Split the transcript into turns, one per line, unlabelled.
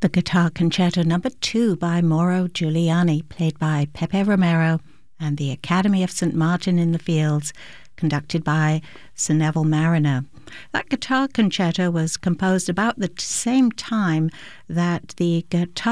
the Guitar Concerto Number 2 by Mauro Giuliani, played by Pepe Romero, and the Academy of St. Martin in the Fields, conducted by Sir Neville Marriner. That guitar concerto was composed about the same time that the guitar